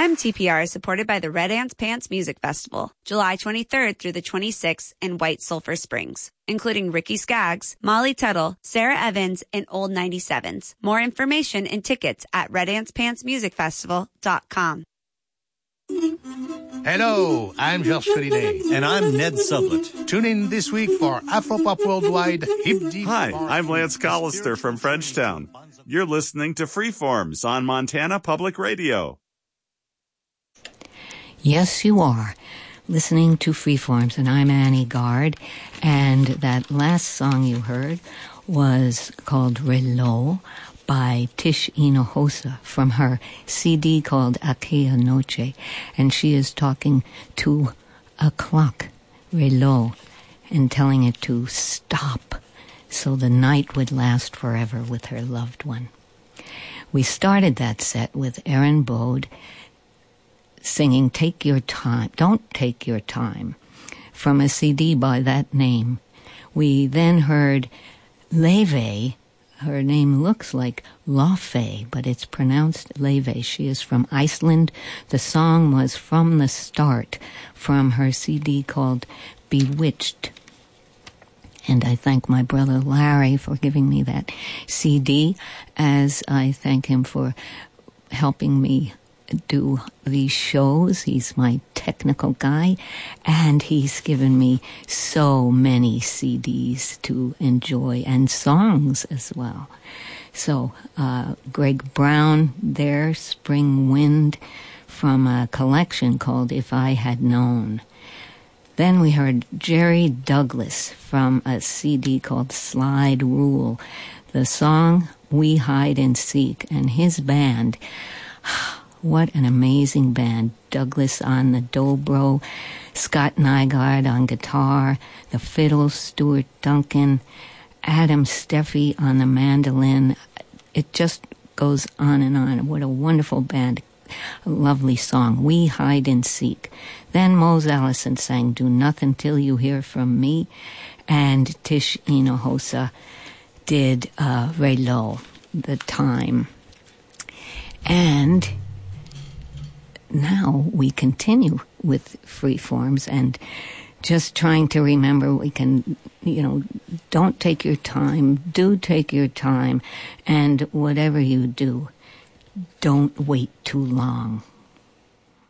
MTPR is supported by the Red Ants Pants Music Festival, July 23rd through the 26th in White Sulphur Springs, including Ricky Skaggs, Molly Tuttle, Sarah Evans, and Old 97s. More information and tickets at redancepantsmusicfestival.com. Hello, I'm Georges Collinet. And I'm Ned Sublett. Tune in this week for Afropop Worldwide Hip Deep. Hi, I'm Lance Collister from Frenchtown. You're listening to Freeforms on Montana Public Radio. Yes, you are listening to Freeforms, and I'm Annie Gard. And that last song you heard was called Relo by Tish Hinojosa from her CD called Aquella Noche. And she is talking to a clock, Relo, and telling it to stop so the night would last forever with her loved one. We started that set with Aaron Bode singing Take Your Time, Don't Take Your Time, from a CD by that name. We then heard Leve. Her name looks like Laufey, but it's pronounced Leve. She is from Iceland. The song was From the Start from her CD called Bewitched. And I thank my brother Larry for giving me that CD, as I thank him for helping me do these shows. He's my technical guy, and he's given me so many CDs to enjoy, and songs as well. So Greg Brown there, Spring Wind, from a collection called If I Had Known. Then we heard Jerry Douglas from a CD called Slide Rule, the song We Hide and Seek, and his band. What an amazing band. Douglas on the dobro, Scott Nygaard on guitar, the fiddle, Stuart Duncan, Adam Steffi on the mandolin. It just goes on and on. What a wonderful band. A lovely song, We Hide and Seek. Then Mose Allison sang Do Nothing Till You Hear From Me, and Tish Hinojosa did Relo, The Time. And now we continue with Freeforms and just trying to remember we can, don't take your time, do take your time, and whatever you do, don't wait too long.